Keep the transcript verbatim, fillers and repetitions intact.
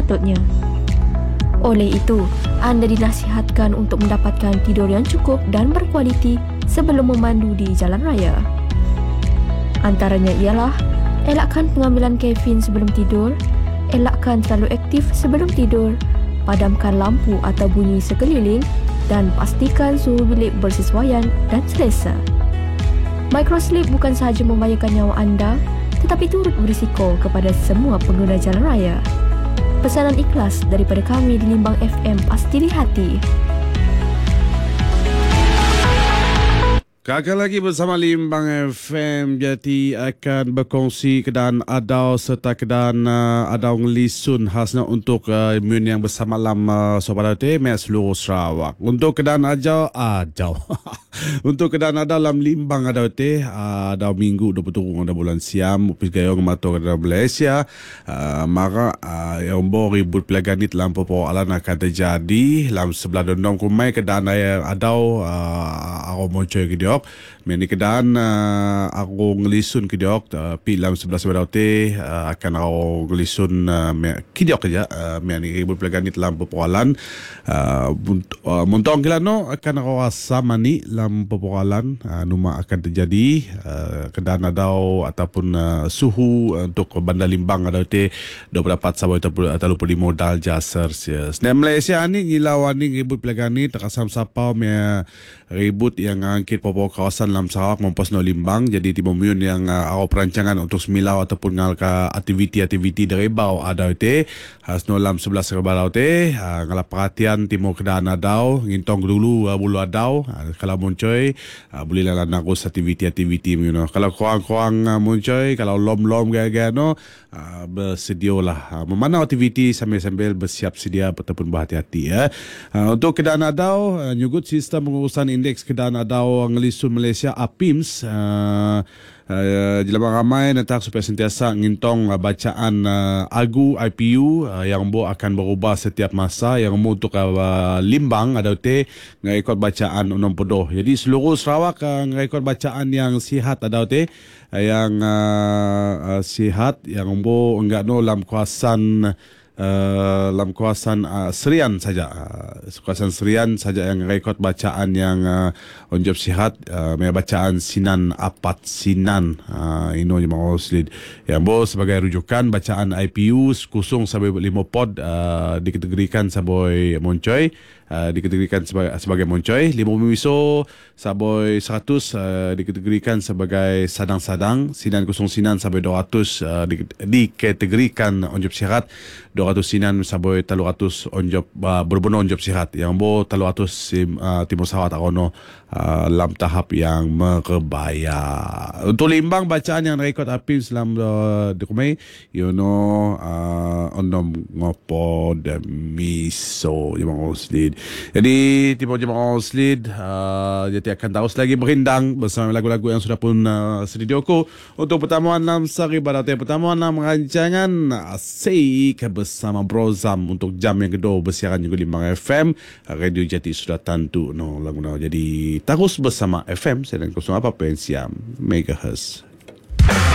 sepatutnya. Oleh itu, anda dinasihatkan untuk mendapatkan tidur yang cukup dan berkualiti sebelum memandu di jalan raya. Antaranya ialah elakkan pengambilan kafein sebelum tidur, elakkan terlalu aktif sebelum tidur, padamkan lampu atau bunyi sekeliling dan pastikan suhu bilik bersesuaian dan selesa. Microsleep bukan sahaja membahayakan nyawa anda, tetapi turut berisiko kepada semua pengguna jalan raya. Pesanan ikhlas daripada kami di Limbang F M Pasti di Hati. Kakak lagi bersama Limbang F M Jati akan berkongsi keadaan adau serta keadaan uh, adau ngelisun khasnya untuk uh, imun yang bersama lam uh, sobat hati mek seluruh Sarawak. Untuk keadaan ajau ajau. Untuk keadaan adau lam Limbang adau te uh, adau minggu dua puluh tujuh ada bulan Siam upis gayong mato keadaan Malaysia uh, maka uh, yang bo ribut pelaganit lam persoalan akan terjadi lam sebelah dondong kumai keadaan adau uh, aku mau cuy ke Meni keadaan uh, aku ngelisun kidiok uh, pilam sebelah sebelah te uh, akan aku ngelisun uh, kidiok aja uh, meni ribut pelaganit lam persoalan uh, uh, muntong kila no akan aku rasa mani lam persoalan uh, numa akan terjadi uh, keadaan adau ataupun uh, suhu uh, untuk bandar Limbang adau te dua puluh empat sampai tiga puluh lima darjah Celsius. Di Malaysia ni ngilawan ni ribut pelaganit takasam sapau me ribut yang angkit popo kawasan lam Sarawak mampus no Limbang jadi timur miun yang uh, awak perancangan untuk semilau ataupun ngalka aktiviti-aktiviti dari bau adau te has no lam sebelah serbau te uh, ngala perhatian timur kedaan adau ngintong dulu uh, bulu adau uh, kalau muncoy uh, boleh lah nakus aktiviti-aktiviti you know. Kalau kurang-kurang uh, muncoy kalau lom-lom gaya-gaya no uh, bersedia lah uh, memanau aktiviti sambil-sambil bersiap sedia ataupun berhati-hati ya. Uh, untuk kedaan adau uh, nyugut sistem pengurusan indeks kedaan adau ngelisun Malaysia A P I M S uh, uh, jelama ramai nanti supaya sentiasa ngintong uh, bacaan uh, Agu I P U uh, yang bo akan berubah setiap masa yang mo untuk uh, Limbang ada te ngikut bacaan enam puluh. Jadi seluruh Sarawak uh, ngikut bacaan yang sihat ada te uh, yang uh, uh, sihat yang bo enggak no dalam kawasan Uh, dalam kawasan uh, Serian saja uh, kawasan Serian saja yang rekod bacaan yang uh, onjob sihat uh, bacaan Sinan Apat Sinan uh, ino je mau slid yang bo sebagai rujukan bacaan I P U kusung sampai lima pod uh, dikategorikan sebagai moncoy uh, dikategorikan sebagai sebagai moncoy lima miso sebagai seratus uh, dikategorikan sebagai sadang-sadang Sinan kusung Sinan sampai dua ratus uh, dikategorikan onjob sihat dua ratus sinan saboy talu ratus onjob uh, berbono onjob sihat yang bo talu ratus sim uh, timur Sarawak akono uh, dalam tahap yang merebaya. Untuk Limbang bacaan yang rekod apil selam uh, dekumai you know uh, onom ngopo dan miso jemaah Oslid. Jadi timur jemaah Oslid uh, jadi akan terus lagi berindang bersama lagu-lagu yang sudah pun uh, sedidioku untuk pertemuan enam sari pada pertemuan enam rancangan asik bersama Bro Zam untuk jam yang kedua bersiaran juga Limbang F M Radio Jati sudah tentu no lagu no jadi terus bersama F M sembilan kosong empat Siam megahertz.